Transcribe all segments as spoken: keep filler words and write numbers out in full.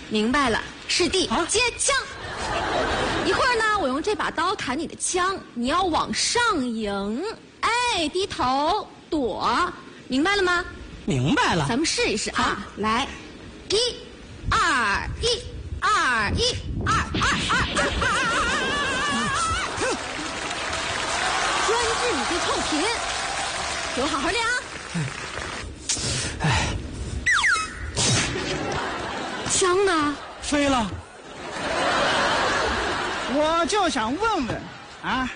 明白了，师弟，啊、接枪。一会儿呢，我用这把刀砍你的枪，你要往上迎，哎，低头躲，明白了吗？ 明白了。 咱们试一试啊，啊来，一、二、一、二、一、二、二、二、二、二、二。专治你这臭贫，给我好好练啊！ 哎， 枪呢？ 飞了。 我就想问问啊，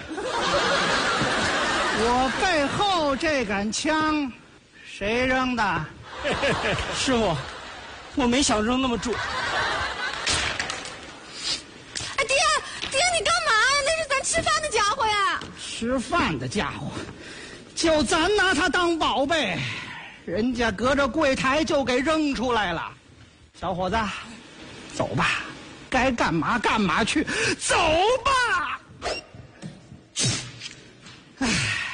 我背后这杆枪谁扔的？ 师傅，我没想扔那么准。 哎，爹，爹，你干嘛呀？那是咱吃饭的家伙呀！ 吃饭的家伙，就咱拿它当宝贝，人家隔着柜台就给扔出来了。小伙子，走吧。该干嘛干嘛去，走吧！哎，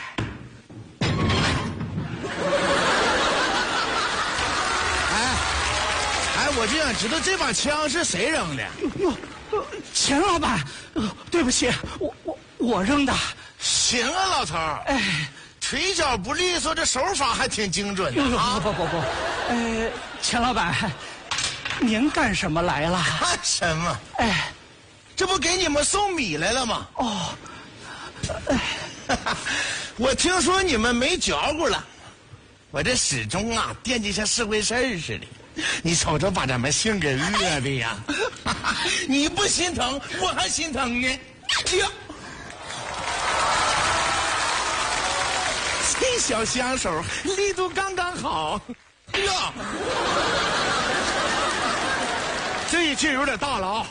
哎，哎，我就想知道这把枪是谁扔的？ 哟，钱老板，对不起，我我我扔的。 行啊，老头儿，哎，腿脚不利索，这手法还挺精准的啊！ 不不不，呃，钱老板，您干什么来了？ 干什么？ 哎。 这不给你们送米来了吗？ 哦， 我听说你们没嚼过了，我这始终啊惦记像是回事儿似的。你瞅瞅把咱们杏给饿的呀！你不心疼，我还心疼呢。哎呀，这小香手力度刚刚好。哎呀，这一劲有点大了啊！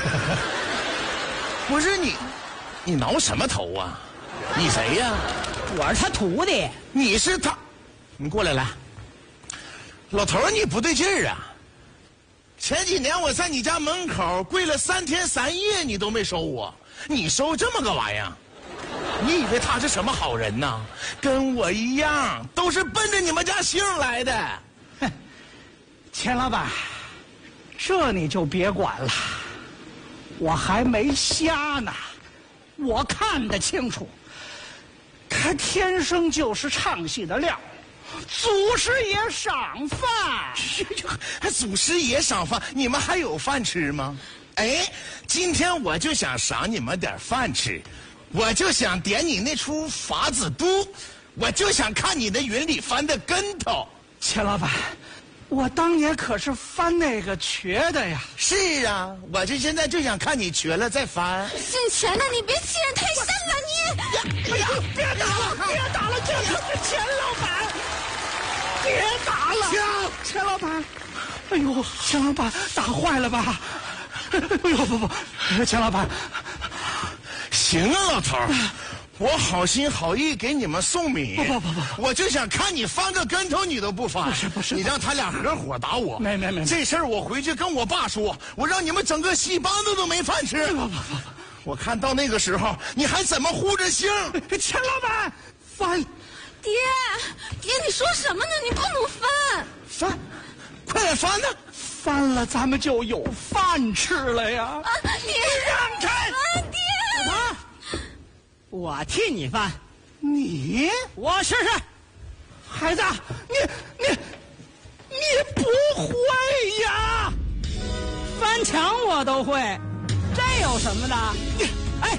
不是你，你挠什么头啊？你谁呀？ 我是他徒弟。 你是他，你过来来。老头儿，你不对劲儿啊！前几年我在你家门口跪了三天三夜，你都没收我，你收这么个玩意儿？你以为他是什么好人呐？跟我一样，都是奔着你们家姓来的。 哼，钱老板，这你就别管了。我还没瞎呢，我看得清楚，他天生就是唱戏的料，祖师爷赏饭。 祖师爷赏饭，你们还有饭吃吗？哎，今天我就想赏你们点饭吃，我就想点你那出法子都，我就想看你的云里翻的跟头。 钱老板，我当年可是翻那个瘸的呀！ 是啊，我这现在就想看你瘸了再翻。 姓钱的，你别欺人太甚了，你！ 哎呀，别打了，别打了，这可是钱老板！别打了，钱钱老板！哎呦，钱老板打坏了吧？哎呦不不，钱老板， 行啊，老头儿。我好心好意给你们送米， 不不不不， 我就想看你翻个跟头，你都不翻。 不是不是， 你让他俩合伙打我。 没没没， 这事儿我回去跟我爸说，我让你们整个戏帮子都没饭吃。 不不不， 我看到那个时候你还怎么护着姓？ 钱老板，翻！ 爹，爹，你说什么呢？你不能翻！ 翻，快点翻呢！ 翻了，咱们就有饭吃了呀！ 啊，爹， 让开！ 啊，爹！ 啊！我替你翻， 你我试试。 孩子，你你你不会呀？ 翻墙我都会，这有什么的？哎，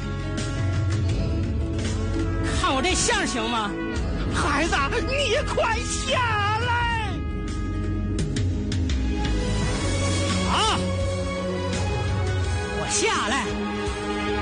看我这像行吗？ 孩子，你快下！